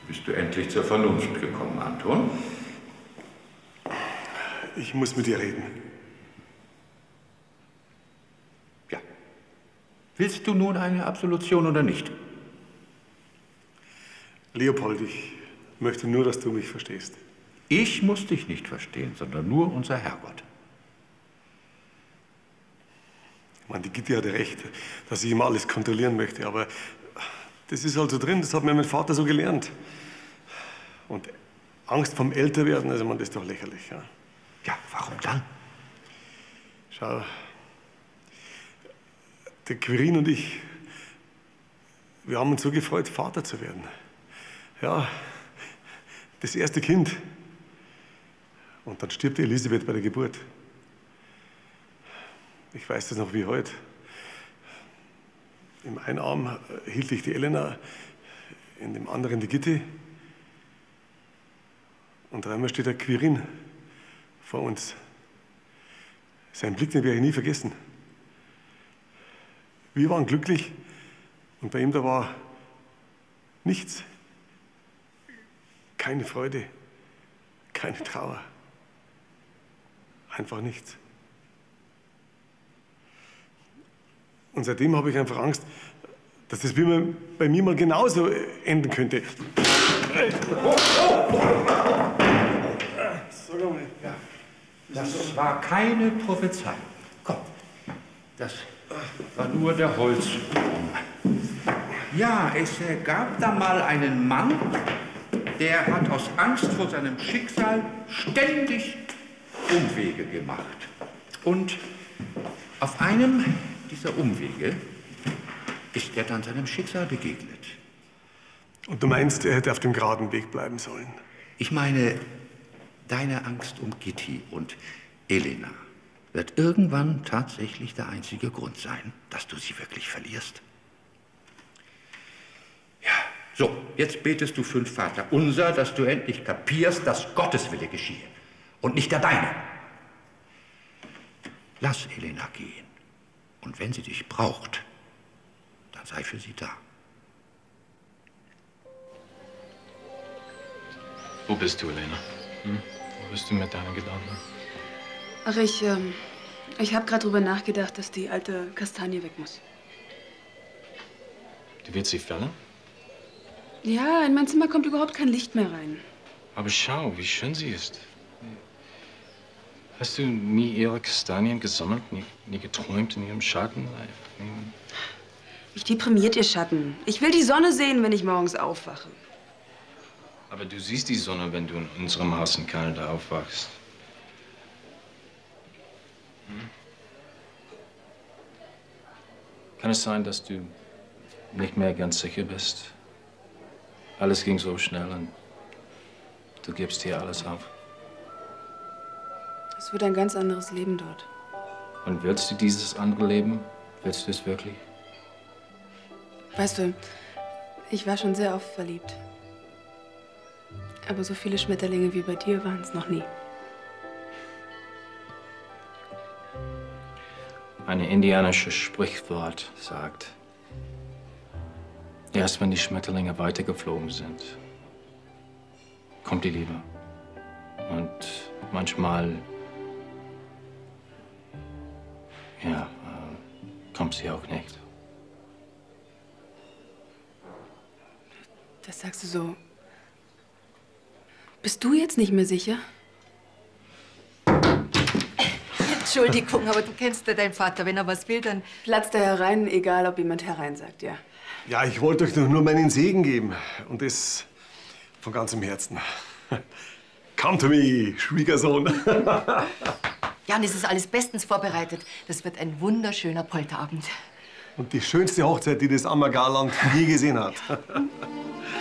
Bist du endlich zur Vernunft gekommen, Anton? Ich muss mit dir reden. Ja. Willst du nun eine Absolution oder nicht? Leopold, ich möchte nur, dass du mich verstehst. Ich muss dich nicht verstehen, sondern nur unser Herrgott. Mann, die Gitti hatte recht, dass ich immer alles kontrollieren möchte, aber das ist halt so drin, das hat mir mein Vater so gelernt. Und Angst vom Älterwerden, also man, das ist doch lächerlich. Ja, ja, warum dann? Schau, der Quirin und ich, wir haben uns so gefreut, Vater zu werden. Ja, das erste Kind. Und dann stirbt Elisabeth bei der Geburt. Ich weiß das noch wie heute. Im einen Arm hielt ich die Elena, in dem anderen die Gitti. Und einmal steht der Quirin vor uns. Seinen Blick, den werde ich nie vergessen. Wir waren glücklich und bei ihm da war nichts. Keine Freude, keine Trauer. Einfach nichts. Und seitdem habe ich einfach Angst, dass das bei mir mal genauso enden könnte. Ja, das war keine Prophezeiung. Komm, das war nur der Holzwurm. Ja, es gab da mal einen Mann, der hat aus Angst vor seinem Schicksal ständig Umwege gemacht. Und auf einem dieser Umwege ist er dann seinem Schicksal begegnet. Und du meinst, er hätte auf dem geraden Weg bleiben sollen? Ich meine, deine Angst um Gitti und Elena wird irgendwann tatsächlich der einzige Grund sein, dass du sie wirklich verlierst. Ja, so, jetzt betest du 5 Vaterunser, dass du endlich kapierst, dass Gottes Wille geschehe und nicht der deine. Lass Elena gehen. Und wenn sie dich braucht, dann sei für sie da. Wo bist du, Elena? Hm? Wo bist du mit deinen Gedanken? Ach, ich habe gerade drüber nachgedacht, dass die alte Kastanie weg muss. Du willst sie fällen? Ja, in mein Zimmer kommt überhaupt kein Licht mehr rein. Aber schau, wie schön sie ist. Hast du nie ihre Kastanien gesammelt, nie geträumt in ihrem Schatten? Mich deprimiert ihr Schatten. Ich will die Sonne sehen, wenn ich morgens aufwache. Aber du siehst die Sonne, wenn du in unserem Haus in Kanada aufwachst. Hm? Kann es sein, dass du nicht mehr ganz sicher bist? Alles ging so schnell und du gibst hier alles auf. Es wird ein ganz anderes Leben dort. Und willst du dieses andere Leben? Willst du es wirklich? Weißt du, ich war schon sehr oft verliebt. Aber so viele Schmetterlinge wie bei dir waren es noch nie. Ein indianisches Sprichwort sagt, erst wenn die Schmetterlinge weitergeflogen sind, kommt die Liebe. Und manchmal, ja, kommt sie auch nicht. Das sagst du so. Bist du jetzt nicht mehr sicher? Entschuldigung, aber du kennst ja deinen Vater. Wenn er was will, dann platzt er herein, egal ob jemand hereinsagt, ja. Ja, ich wollte euch doch nur meinen Segen geben. Und das von ganzem Herzen. Come to me, Schwiegersohn. Jan, es ist alles bestens vorbereitet. Das wird ein wunderschöner Polterabend. Und die schönste Hochzeit, die das Ammergarland je gesehen hat.